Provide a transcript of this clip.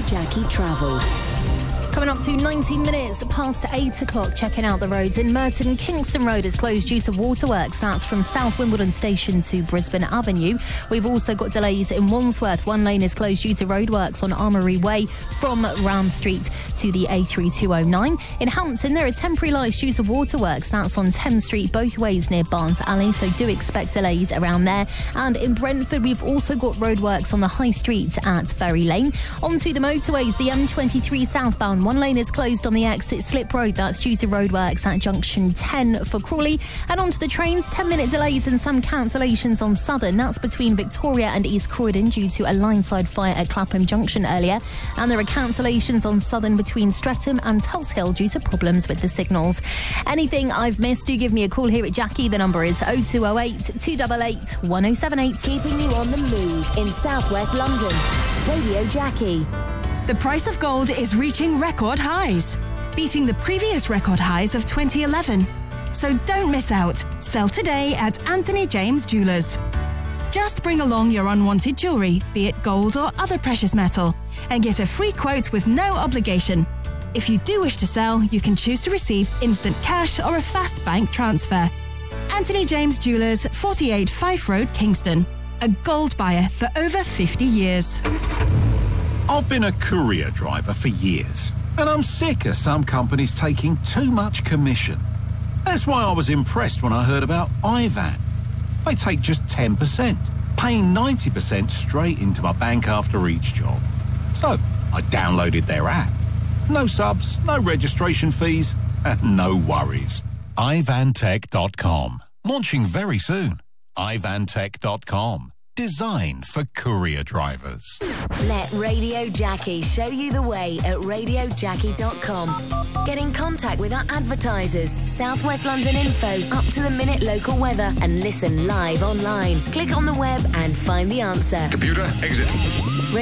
Jackie Travel. Coming up to 19 minutes past 8 o'clock, checking out the roads. In Merton, Kingston Road is closed due to waterworks. That's from South Wimbledon Station to Brisbane Avenue. We've also got delays in Wandsworth. One lane is closed due to roadworks on Armoury Way from Ram Street to the A3209. In Hampton, there are temporary lights due to waterworks. That's on Thames Street, both ways near Barnes Alley, so do expect delays around there. And in Brentford, we've also got roadworks on the High Street at Ferry Lane. Onto the motorways, the M23 southbound. One lane is closed on the exit Slip Road. That's due to roadworks at junction 10 for Crawley. And onto the trains, 10-minute delays and some cancellations on Southern. That's between Victoria and East Croydon due to a line-side fire at Clapham Junction earlier. And there are cancellations on Southern between Streatham and Tulse Hill due to problems with the signals. Anything I've missed, do give me a call here at Jackie. The number is 0208 288 1078. Keeping you on the move in southwest London. Radio Jackie. The price of gold is reaching record highs, beating the previous record highs of 2011. So don't miss out. Sell today at Anthony James Jewelers. Just bring along your unwanted jewellery, be it gold or other precious metal, and get a free quote with no obligation. If you do wish to sell, you can choose to receive instant cash or a fast bank transfer. Anthony James Jewelers, 48 Fife Road, Kingston. A gold buyer for over 50 years. I've been a courier driver for years, and I'm sick of some companies taking too much commission. That's why I was impressed when I heard about Ivan. They take just 10%, paying 90% straight into my bank after each job. So I downloaded their app. No subs, no registration fees, and no worries. Ivantech.com. Launching very soon. Ivantech.com. Designed for courier drivers. Let Radio Jackie show you the way at radiojackie.com. Get in contact with our advertisers, Southwest London info, up-to-the-minute local weather, and listen live online. Click on the web and find the answer. Computer, exit.